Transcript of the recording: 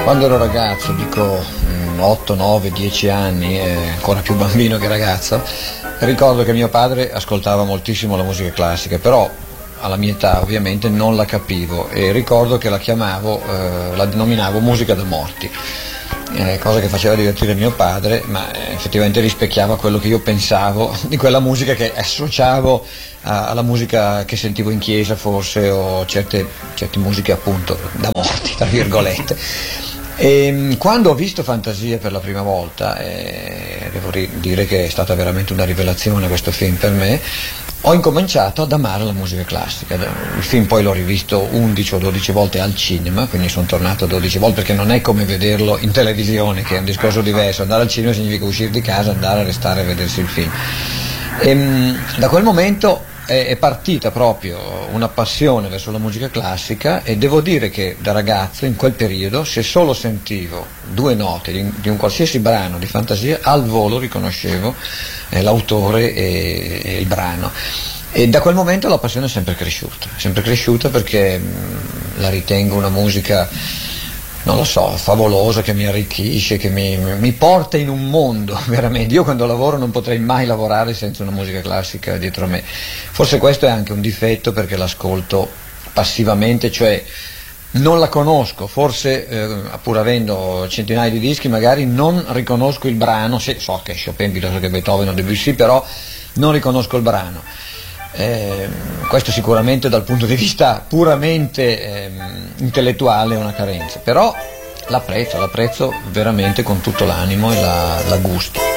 Quando ero ragazzo, dico 8, 9, 10 anni, ancora più bambino che ragazzo, ricordo che mio padre ascoltava moltissimo la musica classica, però alla mia età ovviamente non la capivo e ricordo che la denominavo musica da morti, cosa che faceva divertire mio padre, ma effettivamente rispecchiava quello che io pensavo di quella musica che associavo alla musica che sentivo in chiesa forse, o certe musiche appunto da morti, tra virgolette. E quando ho visto Fantasia per la prima volta, devo dire che è stata veramente una rivelazione questo film per me, ho incominciato ad amare la musica classica. Il film poi l'ho rivisto 11 o 12 volte al cinema, quindi sono tornato 12 volte, perché non è come vederlo in televisione, che è un discorso diverso. Andare al cinema significa uscire di casa, andare a restare a vedersi il film. Da quel momento è partita proprio una passione verso la musica classica, e devo dire che da ragazzo in quel periodo, se solo sentivo due note di un qualsiasi brano di Fantasia, al volo riconoscevo l'autore e il brano, e da quel momento la passione è sempre cresciuta perché la ritengo una musica, non lo so, favolosa, che mi arricchisce, che mi porta in un mondo, veramente. Io quando lavoro non potrei mai lavorare senza una musica classica dietro a me. Forse questo è anche un difetto, perché l'ascolto passivamente, cioè non la conosco, forse pur avendo centinaia di dischi magari non riconosco il brano, so che è Chopin, piuttosto che Beethoven o Debussy, però non riconosco il brano. Questo sicuramente dal punto di vista puramente intellettuale è una carenza, però l'apprezzo veramente con tutto l'animo e la gusto.